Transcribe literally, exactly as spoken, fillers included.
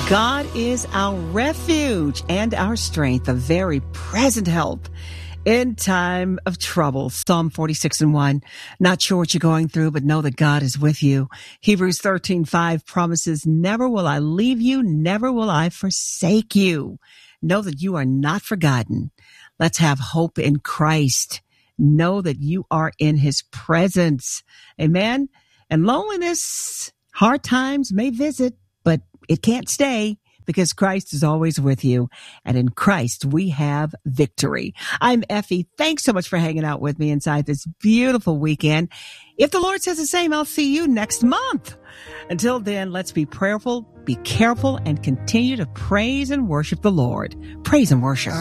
God is our refuge and our strength, a very present help in time of trouble. Psalm forty-six and one. Not sure what you're going through, but know that God is with you. Hebrews thirteen five promises, never will I leave you, never will I forsake you. Know that you are not forgotten. Let's have hope in Christ. Know that you are in his presence. Amen. And loneliness, hard times may visit, but it can't stay because Christ is always with you. And in Christ, we have victory. I'm Effie. Thanks so much for hanging out with me inside this beautiful weekend. If the Lord says the same, I'll see you next month. Until then, let's be prayerful, be careful, and continue to praise and worship the Lord. Praise and worship.